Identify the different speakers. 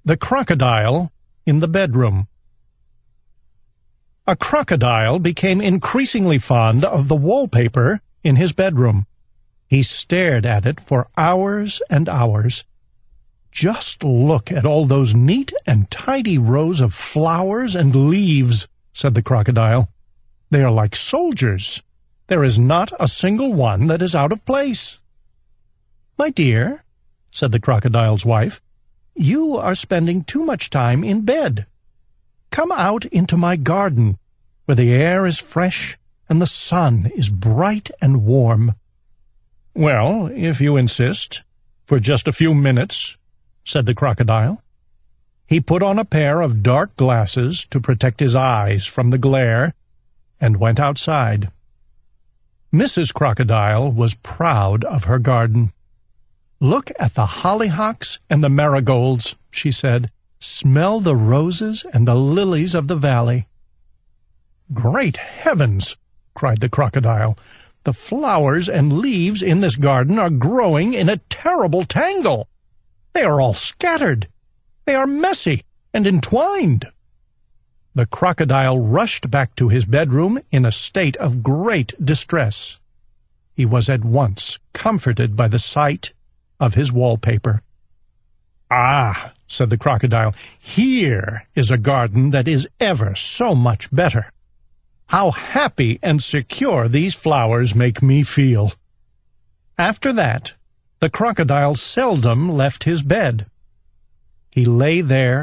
Speaker 1: The Crocodile in the Bedroom. A crocodile became increasingly fond of the wallpaper in his bedroom. He stared at it for hours and hours. "Just look at all those neat and tidy rows of flowers and leaves," said the crocodile. "They are like soldiers. There is not a single one that is out of place." "My dear," said the crocodile's wife, "you are spending too much time in bed. Come out into my garden, where the air is fresh and the sun is bright and warm." "Well, if you insist, for just a few minutes," said the crocodile. He put on a pair of dark glasses to protect his eyes from the glare and went outside. Mrs. Crocodile was proud of her garden. "Look at the hollyhocks and the marigolds," she said. "Smell the roses and the lilies of the valley." "Great heavens!" cried the crocodile. "The flowers and leaves in this garden are growing in a terrible tangle. They are all scattered. They are messy and entwined." The crocodile rushed back to his bedroom in a state of great distress. He was at once comforted by the sight of his wallpaper. "Ah," said the crocodile, "here is a garden that is ever so much better. How happy and secure these flowers make me feel." After that, the crocodile seldom left his bed. He lay there